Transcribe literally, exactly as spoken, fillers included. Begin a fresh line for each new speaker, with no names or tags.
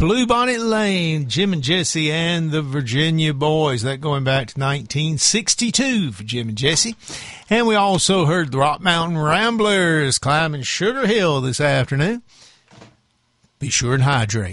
Bluebonnet Lane, Jim and Jesse and the Virginia Boys. That going back to nineteen sixty-two for Jim and Jesse. And we also heard the Rock Mountain Ramblers climbing Sugar Hill this afternoon. Be sure and hydrate.